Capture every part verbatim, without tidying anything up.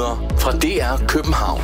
nyheder fra D R København.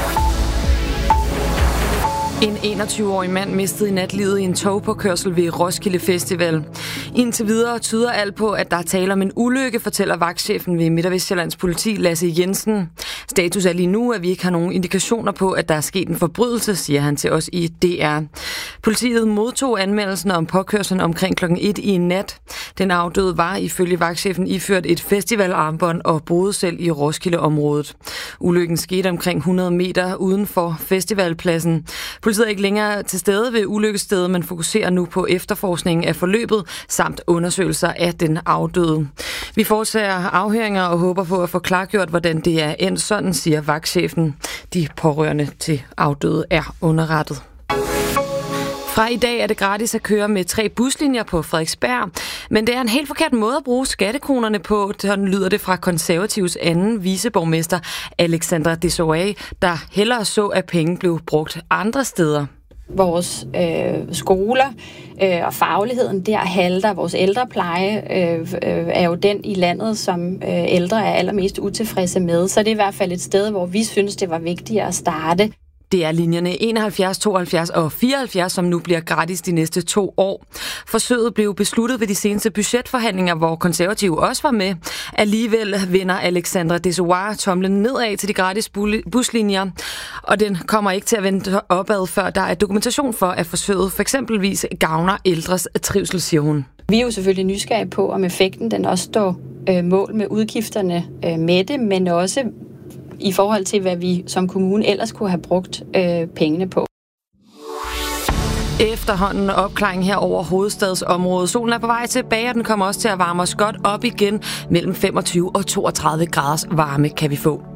En enogtyve-årig mand mistede i nat livet i en togpåkørsel ved Roskilde Festival. Indtil videre tyder alt på, at der er tale om en ulykke, fortæller vagtchefen ved Midt- og Vestsjællands politi, Lasse Jensen. Status er lige nu, at vi ikke har nogen indikationer på, at der er sket en forbrydelse, siger han til os i D R. Politiet modtog anmeldelsen om påkørslen omkring klokken et i nat. Den afdøde var ifølge vagtchefen iført et festivalarmbånd og boede selv i Roskilde-området. Ulykken skete omkring hundrede meter uden for festivalpladsen. Politiet er ikke længere til stede ved ulykkesstedet, men fokuserer nu på efterforskningen af forløbet samt undersøgelser af den afdøde. Vi foretager afhøringer og håber på at få klargjort, hvordan det er endt. Sådan siger vagtchefen. De pårørende til afdøde er underrettet. Fra i dag er det gratis at køre med tre buslinjer på Frederiksberg, men det er en helt forkert måde at bruge skattekronerne på. Sådan lyder det fra Konservativs anden viceborgmester, Alexandra Dessoé, der hellere så, at penge blev brugt andre steder. Vores øh, skoler øh, og fagligheden der halter. Vores ældrepleje øh, øh, er jo den i landet, som øh, ældre er allermest utilfredse med. Så det er i hvert fald et sted, hvor vi synes, det var vigtigt at starte. Det er linjerne enoghalvfjerds, tooghalvfjerds og fireoghalvfjerds, som nu bliver gratis de næste to år. Forsøget blev besluttet ved de seneste budgetforhandlinger, hvor Konservative også var med. Alligevel vinder Alexandra Dessoé tomlen nedad til de gratis buslinjer, og den kommer ikke til at vende opad, før der er dokumentation for, at forsøget for eksempelvis gavner ældres trivsel, siger hun. Vi er jo selvfølgelig nysgerrige på, om effekten den også står øh, mål med udgifterne øh, med det, men også i forhold til, hvad vi som kommune ellers kunne have brugt øh, pengene på. Efterhånden opklaring her over hovedstadsområdet. Solen er på vej tilbage, og den kommer også til at varme os godt op igen. Mellem femogtyve og toogtredive graders varme kan vi få.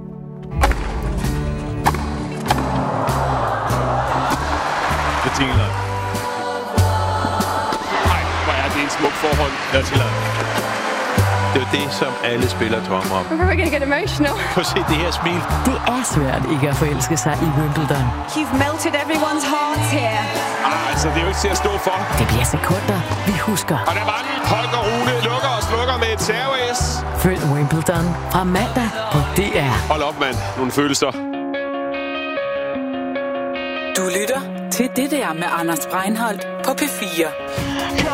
Det tænker jeg. Nej, hvor er det et smukt forhold. Jeg tillader. Det er jo det, som alle spillere drømmer om. I'm probably gonna get emotional. Prøv at se det her smil. Det er svært ikke at forelske sig i Wimbledon. You've melted everyone's hearts here. Ah, altså, det er jo ikke til at stå for. Det bliver sekunder, vi husker. Og der var den. Holger Rune lukker og slukker med et serve-S. Følg Wimbledon fra mandag på D R. Hold op, mand. Nogle følelser. Du lytter til det der med Anders Breinholt på P fire.